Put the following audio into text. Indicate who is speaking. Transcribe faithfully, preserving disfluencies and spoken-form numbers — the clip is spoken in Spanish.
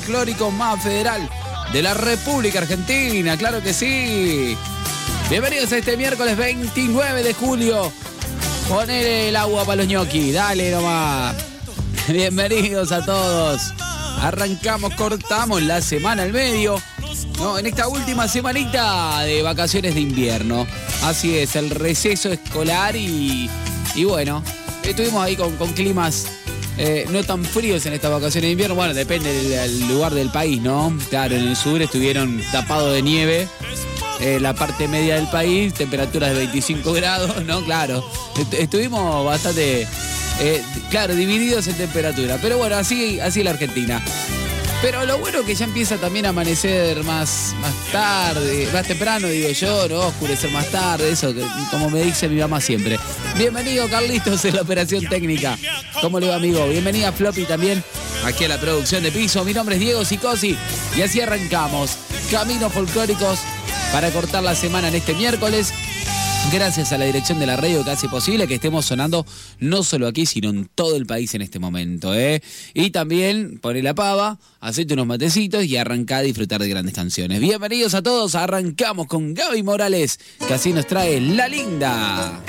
Speaker 1: folclórico más federal de la República Argentina, claro que sí. Bienvenidos a este miércoles veintinueve de julio. Ponele el agua para los ñoquis, dale nomás. Bienvenidos a todos. Arrancamos, cortamos la semana al medio, ¿no? En esta última semanita de vacaciones de invierno. Así es, el receso escolar y, y bueno, estuvimos ahí con, con climas eh, no tan fríos en estas vacaciones de invierno. Bueno, depende del, del lugar del país, ¿no? Claro, en el sur estuvieron tapados de nieve. Eh, la parte media del país, temperaturas de veinticinco grados, ¿no? Claro, est- estuvimos bastante, eh, claro, divididos en temperatura. Pero bueno, así, así la Argentina. Pero lo bueno es que ya empieza también a amanecer más, más tarde, más temprano, digo yo, ¿no? Oscurecer más tarde, eso, que, como me dice mi mamá siempre. Bienvenido, Carlitos, en la operación técnica. ¿Cómo le va, amigo? Bienvenida, Floppy, también, aquí a la producción de piso. Mi nombre es Diego Sicosi y así arrancamos. Caminos folclóricos para cortar la semana en este miércoles. Gracias a la dirección de la radio que hace posible que estemos sonando no solo aquí, sino en todo el país en este momento, ¿eh? Y también poné la pava, hacete unos matecitos y arrancá a disfrutar de grandes canciones. Bienvenidos a todos, arrancamos con Gaby Morales, que así nos trae La Linda.